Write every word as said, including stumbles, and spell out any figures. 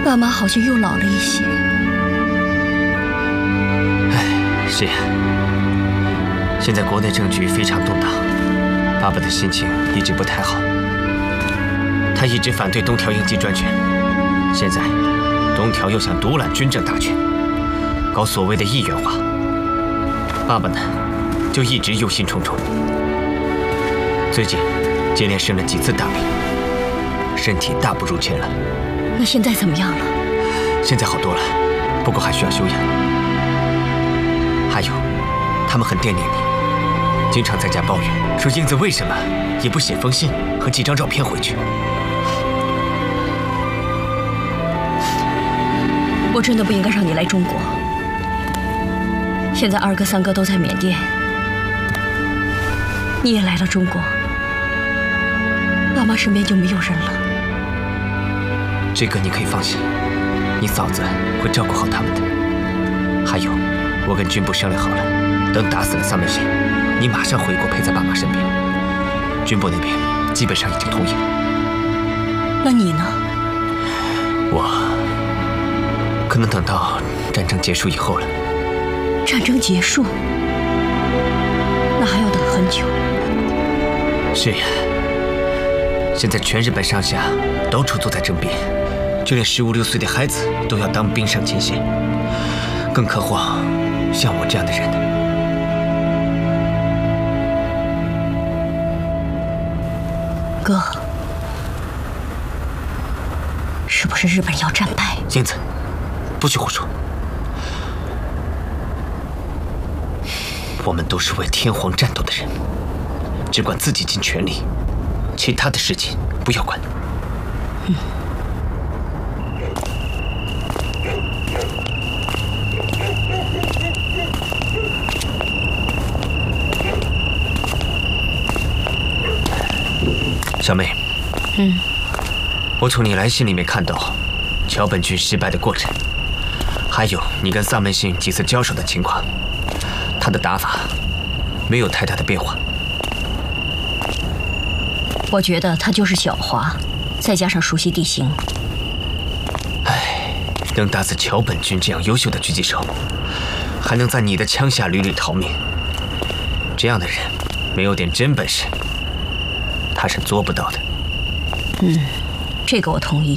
爸妈好像又老了一些。 哎，是呀。现在国内政局非常动荡，爸爸的心情一直不太好。他一直反对东条英机专权，现在东条又想独揽军政大权，搞所谓的议员化。爸爸呢，就一直忧心忡忡。最近接连生了几次大病，身体大不如前了。 那现在怎么样了？ 现在好多了，不过还需要休养。还有，他们很惦念你，经常在家抱怨，说英子为什么也不写封信和几张照片回去。 我真的不应该让你来中国。现在二哥、三哥都在缅甸，你也来了中国，爸妈身边就没有人了。 这个你可以放心，你嫂子会照顾好他们的。还有，我跟军部商量好了，等打死了萨门谁，你马上回国陪在爸妈身边。军部那边基本上已经同意了。 那你呢？ 我可能等到战争结束以后了。 战争结束？那还要等很久。 是呀，现在全日本上下到处都在征兵，就连十五六岁的孩子都要当兵上前线，更何况像我这样的人呢？ 哥，是不是日本要战败？ 英子，不许胡说。我们都是为天皇战斗的人，只管自己尽全力，其他的事情不要管。 嗯。 小妹， 嗯， 我从你来信里面看到桥本郡失败的过程，还有你跟萨门信几次交手的情况，他的打法没有太大的变化。 我觉得他就是狡猾，再加上熟悉地形。 唉，能打死桥本郡这样优秀的狙击手，还能在你的枪下屡屡逃命，这样的人没有点真本事，他是做不到的。 嗯，这个我同意。